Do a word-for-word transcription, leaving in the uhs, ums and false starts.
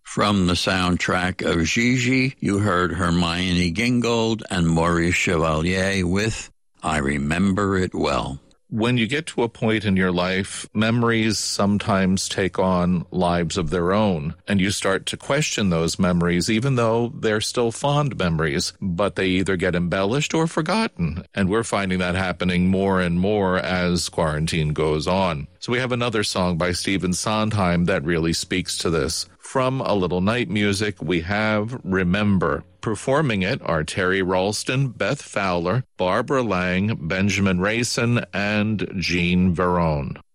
From the soundtrack of Gigi, you heard Hermione Gingold and Maurice Chevalier with I Remember It Well. When you get to a point in your life, memories sometimes take on lives of their own, and you start to question those memories, even though they're still fond memories, but they either get embellished or forgotten. And we're finding that happening more and more as quarantine goes on. So we have another song by Stephen Sondheim that really speaks to this. From A Little Night Music, we have Remember. Performing it are Terry Ralston, Beth Fowler, Barbara Lang, Benjamin Rayson, and Jean Verone.